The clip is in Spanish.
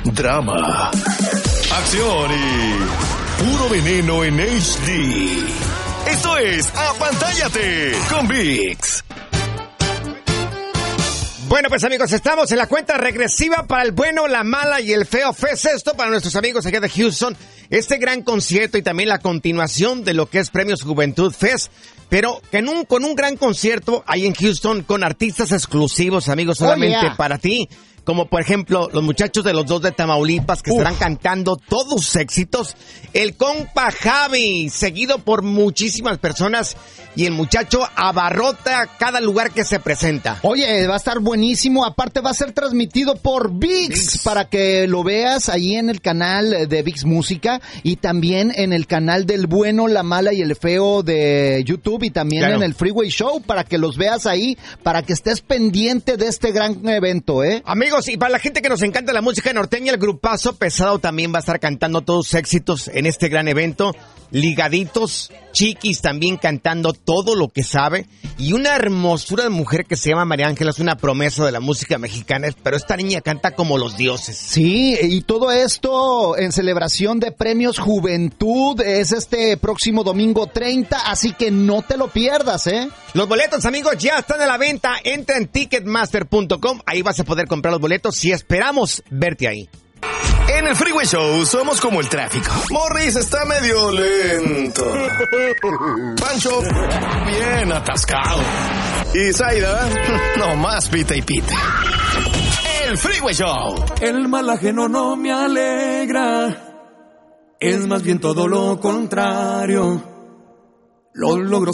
drama, acción y puro veneno en HD. Esto es Apantállate con VIX. Bueno, pues amigos, estamos en la cuenta regresiva para el bueno, la mala y el feo Fest. Esto para nuestros amigos allá de Houston. Este gran concierto y también la continuación de lo que es Premios Juventud Fest. Pero con un gran concierto ahí en Houston con artistas exclusivos, amigos, solamente para ti. Como por ejemplo los muchachos de los Dos de Tamaulipas que estarán cantando todos sus éxitos. El compa Javi, seguido por muchísimas personas. Y el muchacho abarrota cada lugar que se presenta. Oye, va a estar buenísimo. Aparte va a ser transmitido por VIX para que lo veas ahí en el canal de VIX Música y también en el canal del bueno, la mala y el feo de YouTube y también en el Freeway Show para que los veas ahí, para que estés pendiente de este gran evento, ¿eh? Amigos, y para la gente que nos encanta la música norteña, el grupazo Pesado también va a estar cantando todos sus éxitos en este gran evento. Ligaditos, Chiquis también cantando todo lo que sabe. Y una hermosura de mujer que se llama María Ángela, es una promesa de la música mexicana, pero esta niña canta como los dioses. Sí, y todo esto en celebración de Premios Juventud, es este próximo domingo 30, así que no te lo pierdas, ¿eh? Los boletos, amigos, ya están a la venta. Entra en Ticketmaster.com, ahí vas a poder comprar los boletos y esperamos verte ahí. En el Freeway Show somos como el tráfico. Morris está medio lento. Pancho, bien atascado. Y Zaida, nomás pita y pita. El Freeway Show. El mal ajeno no me alegra. Es más bien todo lo contrario. Los logros